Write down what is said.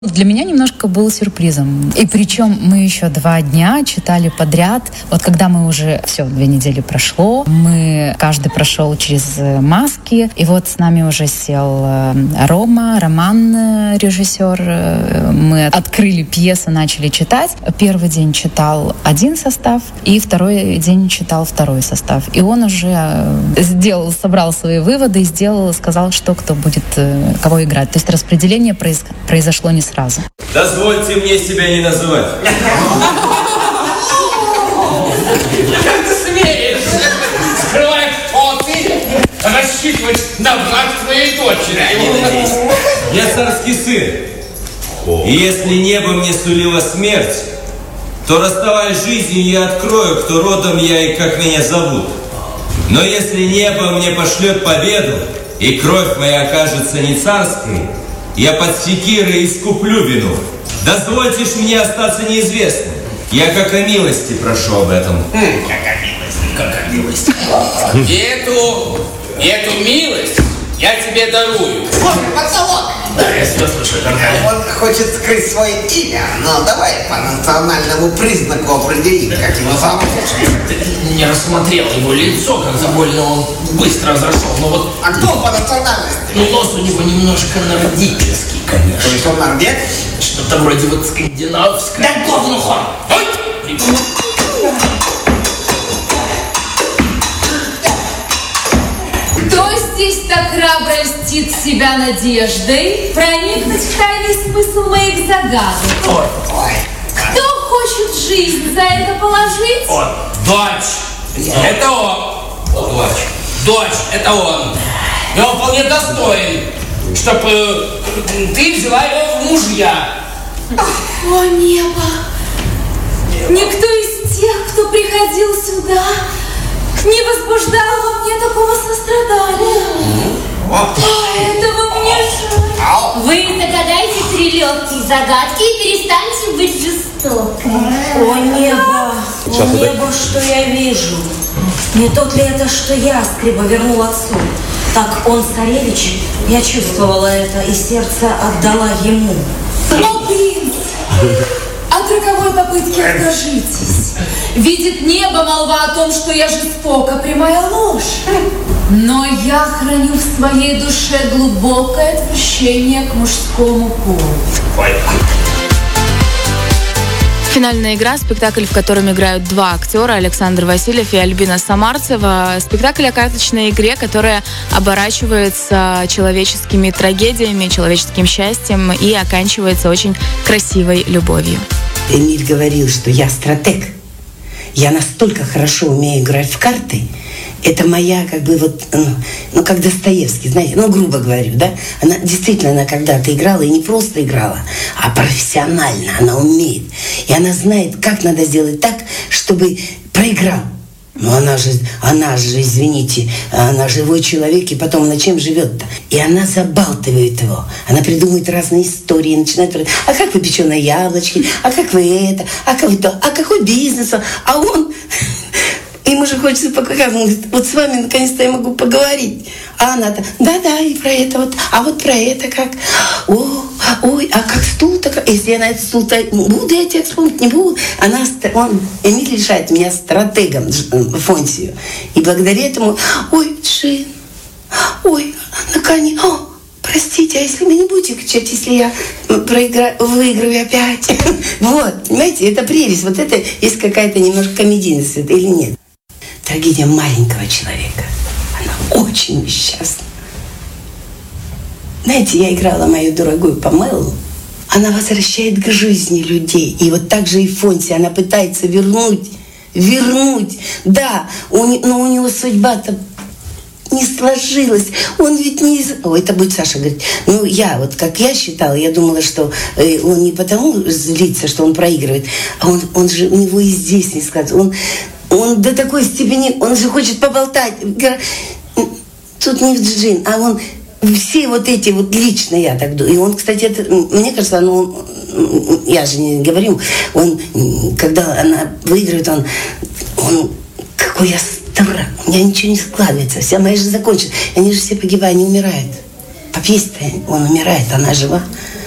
Для меня немножко был сюрпризом. И причем мы еще 2 дня читали подряд. Вот когда мы уже, 2 недели прошло, мы каждый прошел через маски. И вот с нами уже сел Роман, режиссер. Мы открыли пьесу, начали читать. Первый день читал один состав, и второй день читал второй состав. И он уже собрал свои выводы и сказал, что кто будет, кого играть. То есть распределение произошло не сразу. Дозвольте мне себя не называть. Как ты смеешь, скрывая, кто ты, рассчитывать на брак твоей дочери? Я царский сын. И если небо мне сулило смерть, то, расставаясь с жизнью, я открою, кто родом я и как меня зовут. Но если небо мне пошлет победу, и кровь моя окажется не царской, я под секирой искуплю вину. Дозвольте ж мне остаться неизвестным. Я как о милости прошу об этом. Как о милости. И эту милость я тебе дарую. Поцелуй! Да, я тебя слушаю, дорогая. Он хочет скрыть свое имя, но давай по национальному признаку определим, как его зовут. Ты не рассмотрел его лицо, как довольно он быстро разошел. Но вот... А кто он по национальности? Ну, нос у него немножко нордический, конечно. То есть он норвег? Что-то вроде вот скандинавское. Да, говнуха! Ой! Кто здесь так храбро льстит себя надеждой проникнуть в тайный смысл моих загадок? Ой. Кто хочет жизнь за это положить? Он. Дочь. Это он. Дочь. Это он. И он вполне достоин, чтобы ты взяла его в мужья. О, небо! Никто из тех, кто приходил сюда, не возбуждал во мне такого сострадания. Этого мне жаль. Вы загадайте 3 легкие загадки и перестаньте быть жестокой. О, небо! О, небо, что я вижу. Не тот ли это, что ястреба вернул отцу? Так он, царевич, я чувствовала это, и сердце отдала ему. О, принц! От роковой попытки откажитесь. Видит небо молва о том, что я жестока, прямая ложь. Но я храню в своей душе глубокое отвращение к мужскому полу. Финальная игра — спектакль, в котором играют 2 актера, Александр Васильев и Альбина Самарцева. Спектакль о карточной игре, которая оборачивается человеческими трагедиями, человеческим счастьем и оканчивается очень красивой любовью. Эмиль говорил, что я стратег. Я настолько хорошо умею играть в карты. Это моя, как бы вот, как Достоевский, знаете, грубо говорю, да? Она действительно, она когда-то играла, и не просто играла, а профессионально, она умеет. И она знает, как надо сделать так, чтобы проиграл. Но она же, извините, она живой человек, и потом на чем живет-то? И она забалтывает его. Она придумывает разные истории, начинает говорить: а как вы печеные яблочки, а как вы это, а как то, а какой бизнес, а он... Ему же хочется поговорить. Он говорит: вот с вами наконец-то я могу поговорить. А она-то: да-да, и про это вот. А вот про это как? Ой, а как стул-то? Если я на этот стул-то буду, я тебя вспомнить не буду. Эмиль решает меня стратегом Фонсию. И благодаря этому: ой, Джин, ой, наконец, простите, а если вы не будете кричать, если я выиграю опять? Вот, понимаете, это прелесть. Вот это есть какая-то немножко комедийность или нет. Трагедия маленького человека. Она очень несчастна. Знаете, я играла мою дорогую Памелу. Она возвращает к жизни людей. И вот так же и Фонси. Она пытается вернуть. Да, но у него судьба-то не сложилось. Он ведь не... это будет Саша говорить. Как я считала, я думала, что он не потому злится, что он проигрывает, а он же, у него и здесь не складывается. Он до такой степени, он же хочет поболтать. Тут не в Джин, а он... Все вот эти вот лично, я так думаю. И он, кстати, мне кажется, я же не говорю, когда она выигрывает, он какой я страх, у меня ничего не складывается, вся моя жизнь закончится. Они же все погибают, они умирают. По пьесе-то он умирает, она жива.